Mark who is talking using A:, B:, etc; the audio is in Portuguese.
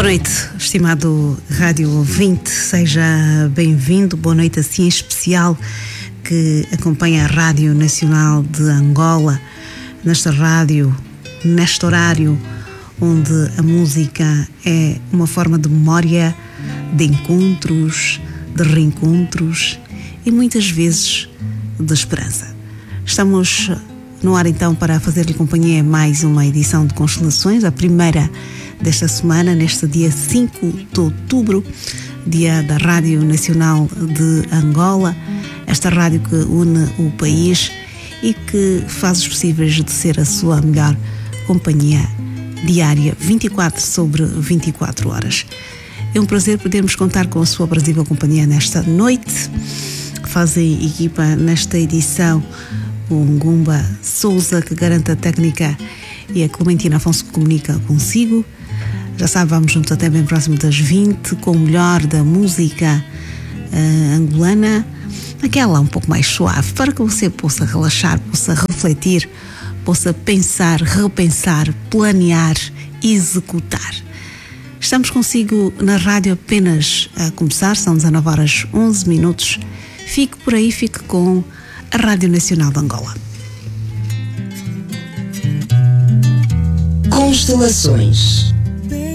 A: Boa noite, estimado rádio ouvinte, seja bem-vindo. Boa noite assim especial que acompanha a Rádio Nacional de Angola, nesta rádio, neste horário onde a música é uma forma de memória, de encontros, de reencontros e muitas vezes de esperança. Estamos no ar então para fazer-lhe companhia em mais uma edição de Constelações, a primeira desta semana, neste dia 5 de outubro, dia da Rádio Nacional de Angola, esta rádio que une o país e que faz os possíveis de ser a sua melhor companhia diária, 24 sobre 24 horas. É um prazer podermos contar com a sua aprazível companhia nesta noite. Fazem equipa nesta edição o Ngumba Souza, que garante a técnica, e a Clementina Afonso, que comunica consigo. Já sabe, vamos juntos até bem próximo das 20, com o melhor da música angolana, aquela um pouco mais suave, para que você possa relaxar, possa refletir, possa pensar, repensar, planear, executar. Estamos consigo na rádio apenas a começar, são 19 horas 11 minutos. Fique por aí, fique com a Rádio Nacional de Angola.
B: Constelações.